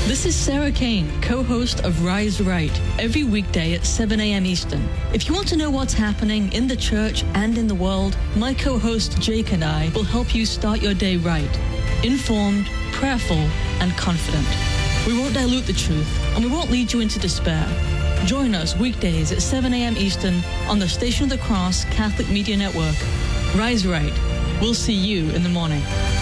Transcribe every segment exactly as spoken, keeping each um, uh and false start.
This is Sarah Kane, co-host of Rise Right, every weekday at seven a.m. Eastern. If you want to know what's happening in the church and in the world, my co-host Jake and I will help you start your day right, informed, prayerful, and confident. We won't dilute the truth, and we won't lead you into despair. Join us weekdays at seven a.m. Eastern on the Station of the Cross Catholic Media Network. Rise Right. We'll see you in the morning.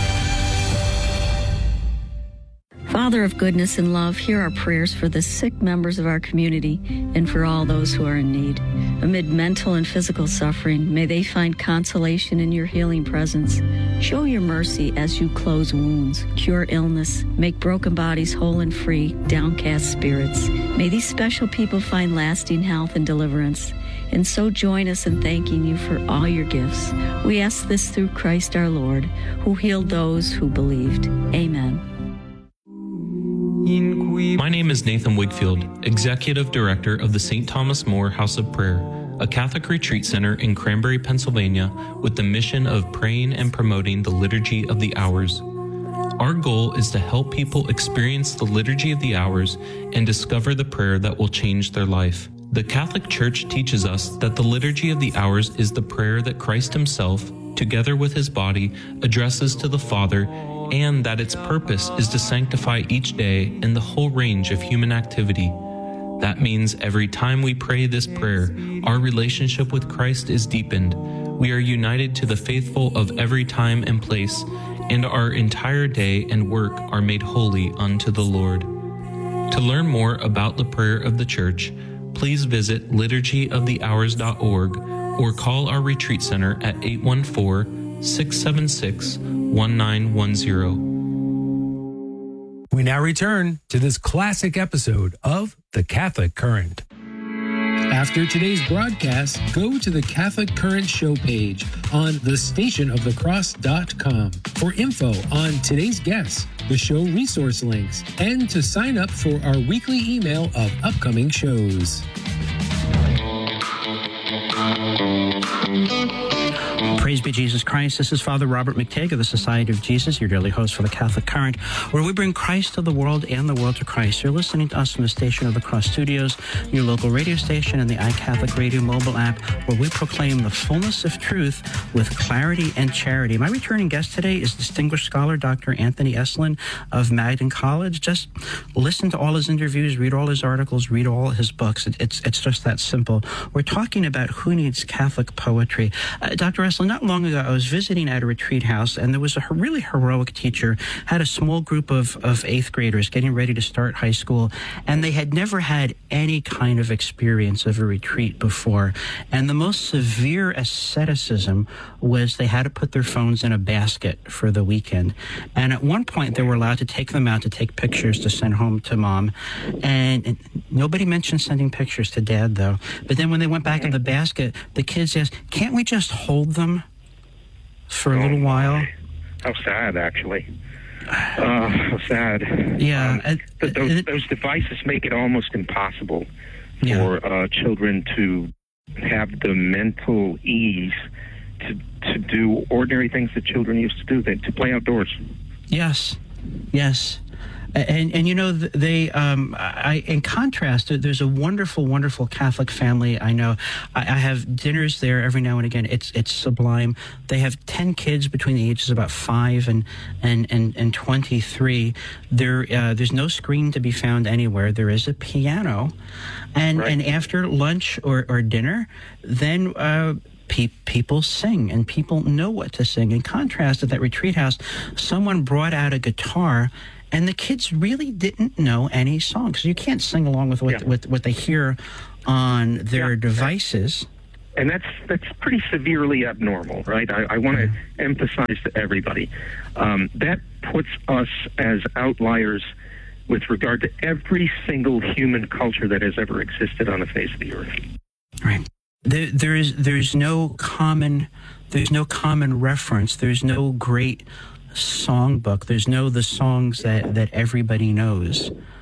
Father of goodness and love, hear our prayers for the sick members of our community and for all those who are in need. Amid mental and physical suffering, may they find consolation in your healing presence. Show your mercy as you close wounds, cure illness, make broken bodies whole and free, downcast spirits. May these special people find lasting health and deliverance. And so join us in thanking you for all your gifts. We ask this through Christ our Lord, who healed those who believed. Amen. My name is Nathan Wigfield, Executive Director of the Saint Thomas More House of Prayer, a Catholic retreat center in Cranberry, Pennsylvania, with the mission of praying and promoting the Liturgy of the Hours. Our goal is to help people experience the Liturgy of the Hours and discover the prayer that will change their life. The Catholic Church teaches us that the Liturgy of the Hours is the prayer that Christ himself, together with his body, addresses to the Father, and that its purpose is to sanctify each day in the whole range of human activity. That means every time we pray this prayer, our relationship with Christ is deepened. We are united to the faithful of every time and place, and our entire day and work are made holy unto the Lord. To learn more about the prayer of the Church, please visit liturgy of the hours dot org or call our retreat center at eight one four, six seven six, one nine one zero. We now return to this classic episode of The Catholic Current. After today's broadcast, go to the Catholic Current show page on the station of the cross dot com for info on today's guests, the show resource links, and to sign up for our weekly email of upcoming shows. Praise be Jesus Christ. This is Father Robert McTague of the Society of Jesus, your daily host for the Catholic Current, where we bring Christ to the world and the world to Christ. You're listening to us from the Station of the Cross Studios, your local radio station, and the iCatholic Radio mobile app, where we proclaim the fullness of truth with clarity and charity. My returning guest today is distinguished scholar Doctor Anthony Esolen of Magdalen College. Just listen to all his interviews, read all his articles, read all his books. It, it's, it's just that simple. We're talking about who needs Catholic poetry. Uh, Doctor Esolen, not long ago, I was visiting at a retreat house, and there was a really heroic teacher, had a small group of, of eighth graders getting ready to start high school, and they had never had any kind of experience of a retreat before. And the most severe asceticism was they had to put their phones in a basket for the weekend. And at one point, they were allowed to take them out to take pictures to send home to mom. And, and nobody mentioned sending pictures to dad, though. But then when they went back in the basket, the kids asked, can't we just hold them for a little while? How sad, actually. Uh, how sad. Yeah. Um, uh, th- those, uh, those devices make it almost impossible yeah. for uh, children to have the mental ease to to do ordinary things that children used to do, they, to play outdoors. Yes, yes. And, and you know, they, um, I, in contrast, there's a wonderful, wonderful Catholic family I know. I, I have dinners there every now and again. It's it's sublime. They have ten kids between the ages of about five and and, and, and twenty-three. There, uh, there's no screen to be found anywhere. There is a piano. And, right. and after lunch or, or dinner, then... Uh, Pe- people sing, and people know what to sing. In contrast, at that retreat house, someone brought out a guitar, and the kids really didn't know any songs. You can't sing along with what, yeah. what, what they hear on their yeah. devices. And that's that's pretty severely abnormal, right? I, I want to mm-hmm. emphasize to everybody, um, that puts us as outliers with regard to every single human culture that has ever existed on the face of the earth. Right. There, there is there's no common there's no common reference. There's no great songbook. There's no the songs that, that everybody knows.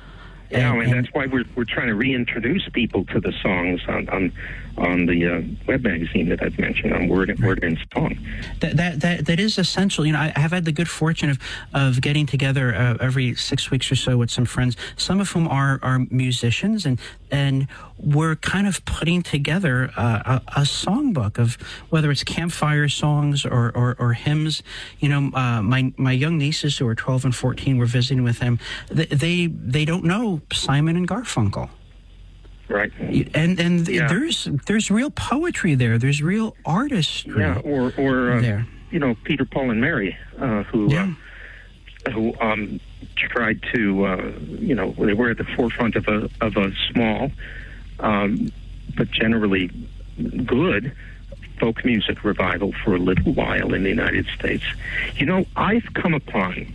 Yeah, and, and, and that's why we're we're trying to reintroduce people to the songs on on, on the uh, web magazine that I've mentioned on Word and Word and Song. That, that that that is essential. You know, I have had the good fortune of of getting together uh, every six weeks or so with some friends, some of whom are are musicians, and and we're kind of putting together uh, a, a songbook of whether it's campfire songs or or, or hymns. You know, uh, my my young nieces who are twelve and fourteen, we're visiting with them. They they, they don't know Simon and Garfunkel. Right. And and yeah. there's there's real poetry there. There's real artistry. Yeah, or or uh, there. You know, Peter, Paul, and Mary, uh, who yeah. uh, who um, tried to uh, you know they were at the forefront of a of a small, um, but generally good folk music revival for a little while in the United States. You know, I've come upon.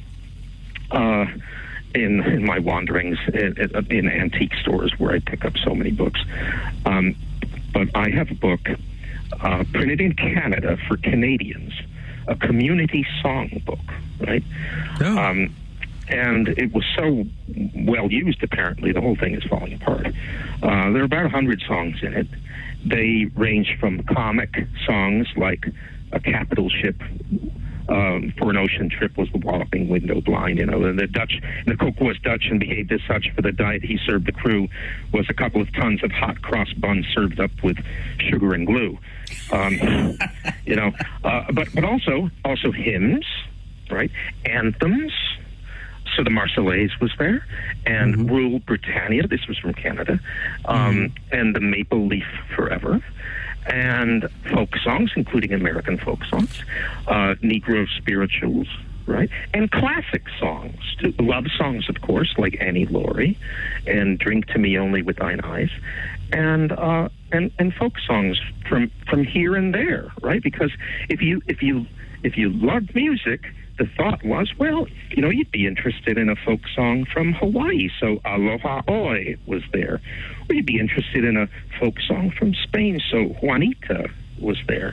Uh, In, in my wanderings in, in antique stores where I pick up so many books. Um, but I have a book uh, printed in Canada for Canadians, a community song book, right? Oh. Um, and it was so well used, apparently, the whole thing is falling apart. Uh, there are about one hundred songs in it. They range from comic songs like A Capital Ship, Um, for an ocean trip was the walloping window blind, you know, and the Dutch, and the cook was Dutch and behaved as such for the diet he served the crew was a couple of tons of hot cross buns served up with sugar and glue. Um, you know, uh, but, but also, also hymns, right? Anthems. So the Marseillaise was there, and mm-hmm. Rule Britannia, this was from Canada, um, mm-hmm. and the Maple Leaf Forever. And folk songs, including American folk songs, uh, Negro spirituals, right? And classic songs, too. Love songs, of course, like Annie Laurie, and Drink to Me Only with Thine Eyes, and uh, and and folk songs from from here and there, right? Because if you if you if you love music, the thought was, well, you know, you'd be interested in a folk song from Hawaii, so Aloha Oi was there. Or you'd be interested in a folk song from Spain, so Juanita was there.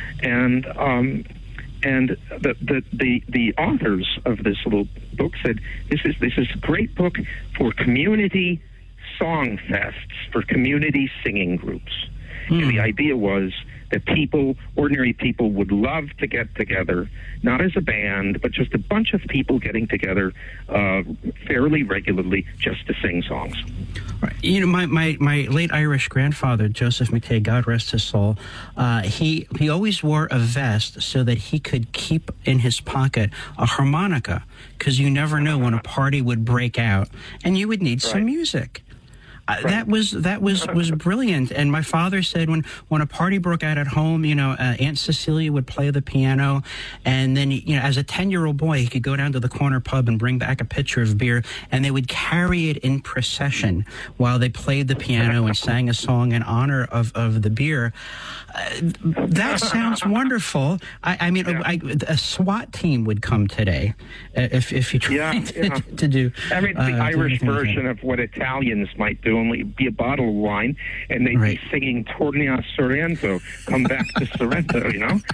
And um, and the, the the the authors of this little book said, this is this is a great book for community song fests, for community singing groups. Hmm. And the idea was that people, ordinary people, would love to get together, not as a band, but just a bunch of people getting together uh, fairly regularly just to sing songs. Right. You know, my, my, my late Irish grandfather, Joseph McTay, God rest his soul, uh, he, he always wore a vest so that he could keep in his pocket a harmonica, because you never know when a party would break out, and you would need right. some music. Uh, right. That was that was, was brilliant. And my father said when, when a party broke out at home, you know, uh, Aunt Cecilia would play the piano, and then, you know, as a ten-year-old boy, he could go down to the corner pub and bring back a pitcher of beer, and they would carry it in procession while they played the piano and sang a song in honor of, of the beer. Uh, that sounds wonderful. I, I mean, yeah. I, a SWAT team would come today uh, if if you tried yeah, to, yeah. to do. I mean, the uh, Irish version of what Italians might do. Only be a bottle of wine, and they'd right. be singing "Torni a Sorrento," "Come back to Sorrento," you know.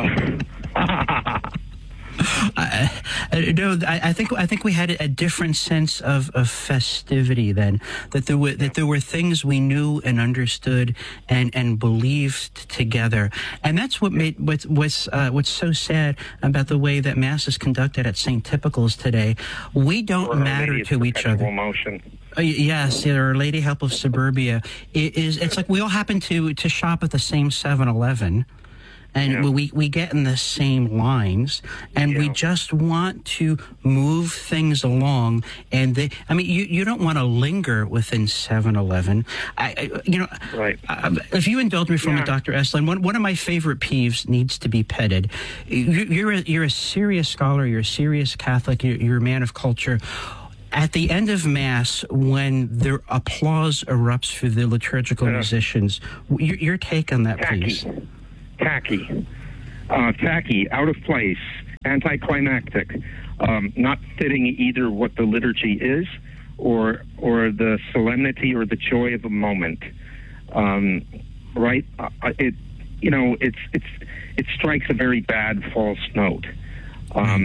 Uh, Uh, no, I, I think I think we had a different sense of, of festivity then. That there were that there were things we knew and understood and, and believed together, and that's what made what, what's uh, what's so sad about the way that Mass is conducted at Saint Typicals today. We don't matter to each other. Motion. Uh, yes, Our Lady Help of Suburbia. It is. It's like we all happen to to shop at the same seven eleven. And yeah. we, we get in the same lines, and yeah. we just want to move things along. And they, I mean, you, you don't want to linger within seven eleven. I, I, you know, right. I, if you indulge me for a minute, Doctor Estlin, one, one of my favorite peeves needs to be petted. You, you're, a, you're a serious scholar, you're a serious Catholic, you're, you're a man of culture. At the end of Mass, when the applause erupts for the liturgical uh, musicians, your, your take on that, tacky. please. Tacky, uh, tacky, out of place, anticlimactic, um, not fitting either what the liturgy is or or the solemnity or the joy of a moment. Um, right? Uh, it, you know, it's it's it strikes a very bad false note. Um,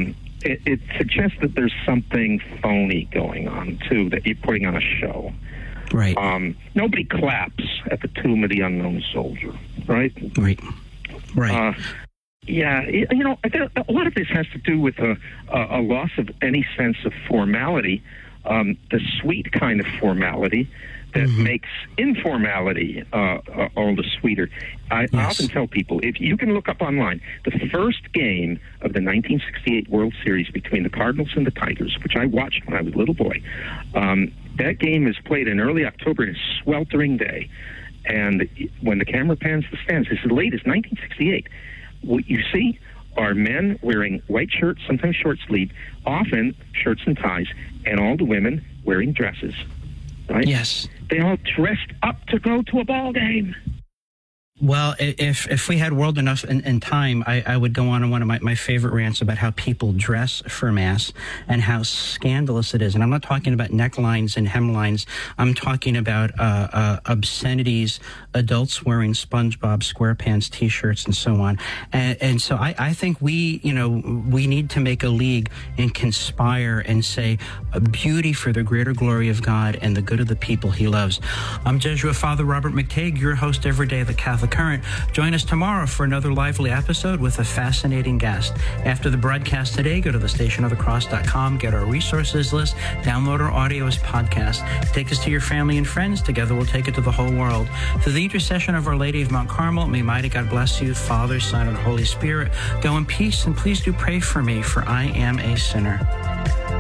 it, it suggests that there's something phony going on, too, that you're putting on a show. Right. Um, nobody claps at the tomb of the unknown soldier, right? Right. Right. Uh, yeah, you know, I think a lot of this has to do with a, a, a loss of any sense of formality, um, the sweet kind of formality that mm-hmm. makes informality uh, uh, all the sweeter. I, yes. I often tell people, if you can look up online, the first game of the nineteen sixty-eight World Series between the Cardinals and the Tigers, which I watched when I was a little boy, um, that game is played in early October, in a sweltering day. And when the camera pans the stands, it's as late as nineteen sixty-eight. What you see are men wearing white shirts, sometimes short sleeve, often shirts and ties, and all the women wearing dresses. Right? Yes. They all dressed up to go to a ball game. Well, if if we had world enough in, in time, I, I would go on in one of my, my favorite rants about how people dress for Mass and how scandalous it is. And I'm not talking about necklines and hemlines. I'm talking about uh, uh, obscenities, adults wearing SpongeBob SquarePants T-shirts and so on. And, and so I, I think we, you know, we need to make a league and conspire and say beauty for the greater glory of God and the good of the people He loves. I'm Jesuit Father Robert McTague, your host every day of the Catholic Current. Join us tomorrow for another lively episode with a fascinating guest. After the broadcast today, go to the station of the cross dot com, get our resources list, download our audio as podcast. Take us to your family and friends. Together we'll take it to the whole world. Through the intercession of Our Lady of Mount Carmel, may mighty God bless you, Father, Son, and Holy Spirit. Go in peace, and please do pray for me, for I am a sinner.